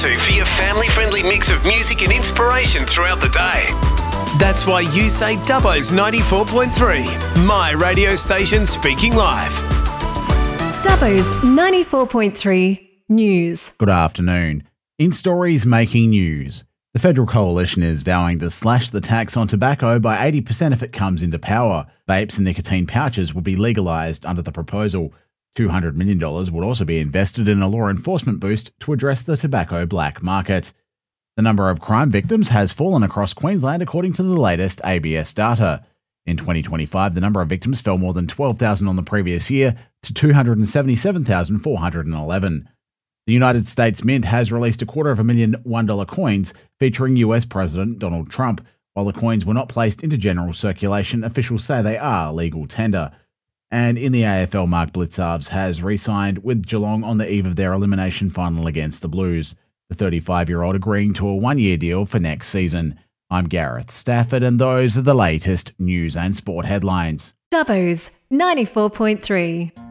to for your family-friendly mix of music and inspiration throughout the day. That's why you say Dubbo's 94.3, my radio station speaking live. Dubbo's 94.3 News. Good afternoon. In stories making news, the Federal Coalition is vowing to slash the tax on tobacco by 80% if it comes into power. Vapes and nicotine pouches will be legalised under the proposal. $200 million would also be invested in a law enforcement boost to address the tobacco black market. The number of crime victims has fallen across Queensland according to the latest ABS data. In 2025, the number of victims fell more than 12,000 on the previous year to 277,411. The United States Mint has released 250,000 $1 coins featuring US President Donald Trump. While the coins were not placed into general circulation, officials say they are legal tender. And in the AFL, Mark Blicavs has re-signed with Geelong on the eve of their elimination final against the Blues. The 35-year-old agreeing to a one-year deal for next season. I'm Gareth Stafford, and those are the latest news and sport headlines. Dubbo's 94.3.